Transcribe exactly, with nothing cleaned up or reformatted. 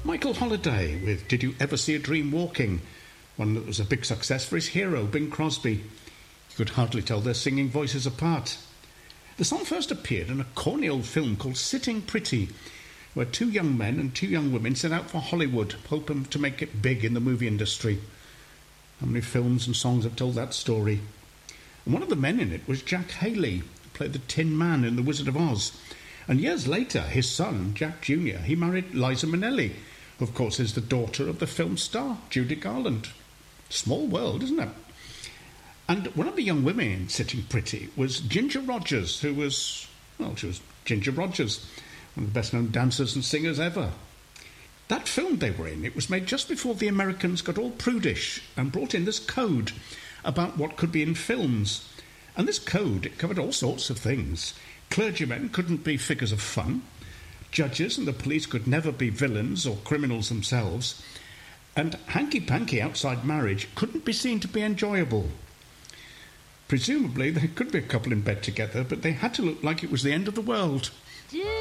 Michael Holliday with Did You Ever See a Dream Walking? One that was a big success for his hero, Bing Crosby. You could hardly tell their singing voices apart. The song first appeared in a corny old film called Sitting Pretty, where two young men and two young women set out for Hollywood, hoping to make it big in the movie industry. How many films and songs have told that story? And one of the men in it was Jack Haley, who played the Tin Man in The Wizard of Oz. And years later, his son, Jack Junior, he married Liza Minnelli, who of course is the daughter of the film star, Judy Garland. Small world, isn't it? And one of the young women in Sitting Pretty was Ginger Rogers, who was, well, she was Ginger Rogers, one of the best-known dancers and singers ever. That film they were in, it was made just before the Americans got all prudish and brought in this code about what could be in films. And this code, it covered all sorts of things. Clergymen couldn't be figures of fun. Judges and the police could never be villains or criminals themselves. And hanky-panky outside marriage couldn't be seen to be enjoyable. Presumably there could be a couple in bed together, but they had to look like it was the end of the world.